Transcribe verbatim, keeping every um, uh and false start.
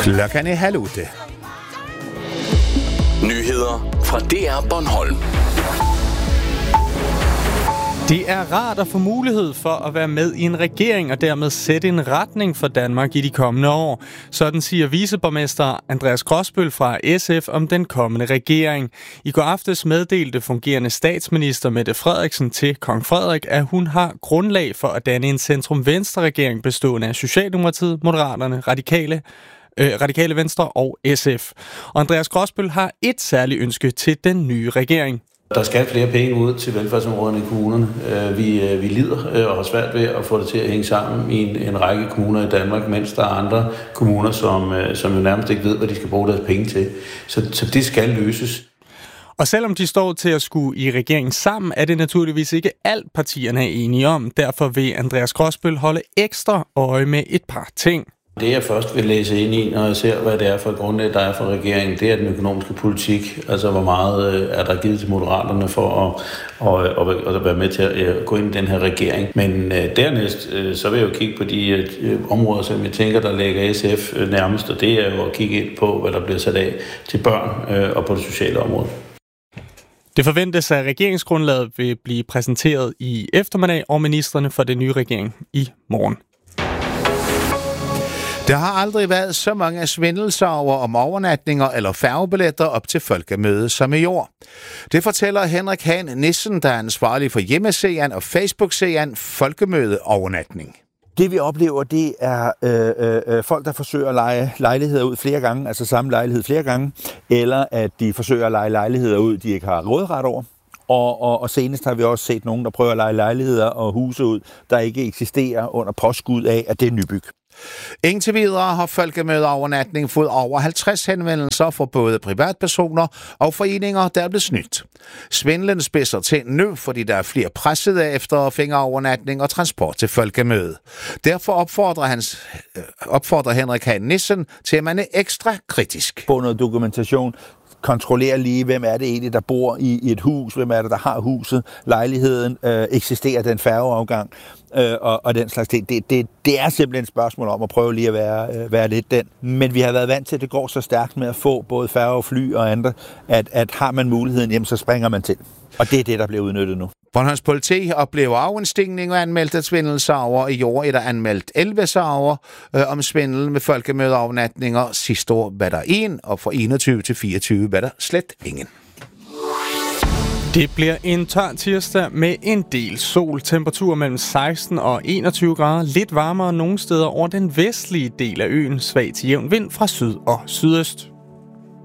Klokken er halv otte. Nyheder fra D R Bornholm. Det er rart at få mulighed for at være med i en regering og dermed sætte en retning for Danmark i de kommende år. Sådan siger viceborgmester Andreas Gråsbøl fra S F om den kommende regering. I går aftes meddelte fungerende statsminister Mette Frederiksen til kong Frederik, at hun har grundlag for at danne en centrum-venstre-regering bestående af Socialdemokratiet, Moderaterne, Radikale, øh, Radikale Venstre og S F. Og Andreas Gråsbøl har et særligt ønske til den nye regering. Der skal flere penge ud til velfærdsområderne i kommunerne. Vi, vi lider og har svært ved at få det til at hænge sammen i en, en række kommuner i Danmark, mens der er andre kommuner, som, som jo nærmest ikke ved, hvad de skal bruge deres penge til. Så, så det skal løses. Og selvom de står til at skulle i regeringen sammen, er det naturligvis ikke alt partierne er enige om. Derfor vil Andreas Gråsbøl holde ekstra øje med et par ting. Det jeg først vil læse ind i, når jeg ser, hvad det er for et grundlag, der er for regeringen, det er den økonomiske politik. Altså, hvor meget er der givet til Moderaterne for at, at, at, at være med til at gå ind i den her regering. Men dernæst, så vil jeg jo kigge på de områder, som jeg tænker, der lægger S F nærmest, og det er jo at kigge ind på, hvad der bliver sat af til børn og på det sociale område. Det forventes, at regeringsgrundlaget vil blive præsenteret i eftermiddag, og ministrene for den nye regering i morgen. Der har aldrig været så mange svindelsager om overnatninger eller færgebilletter op til folkemødet som i år. Det fortæller Henrik Hahn Nissen, der er ansvarlig for hjemmesiden og Facebook-siden Folkemøde Overnatning. Det vi oplever, det er øh, øh, folk, der forsøger at leje lejligheder ud flere gange, altså samme lejlighed flere gange, eller at de forsøger at leje lejligheder ud, de ikke har råderet over. Og, og, og senest har vi også set nogen, der prøver at leje lejligheder og huse ud, der ikke eksisterer under påskud af, at det er nybyg. Indtil videre har Folkemøde Overnatning fået over halvtreds henvendelser fra både privatpersoner og foreninger, der er blevet snydt. Svindlen spidser til nu, fordi der er flere pressede efter at finde overnatning og transport til Folkemøde. Derfor opfordrer, hans, opfordrer Henrik Hahn Nissen til, at man er ekstra kritisk. På noget dokumentation. Kontrollere lige, hvem er det egentlig, der bor i, i et hus, hvem er det, der har huset, lejligheden, øh, eksisterer den færgeafgang øh, og, og den slags ting. Det, det, det er simpelthen et spørgsmål om at prøve lige at være, øh, være lidt den. Men vi har været vant til, at det går så stærkt med at få både færge og fly og andre, at, at har man muligheden hjem, så springer man til. Og det er det, der bliver udnyttet nu. Bornholms politi oplever af en stigning og anmeldte svindelsager. I år er der anmeldt elleve sager øh, om svindel med folkemødeovernatninger. Sidste år var der en, og fra enogtyve til fireogtyve var der slet ingen. Det bliver en tør tirsdag med en del sol. Temperatur mellem seksten og enogtyve grader. Lidt varmere nogle steder over den vestlige del af øen. Svag til jævn vind fra syd og sydøst.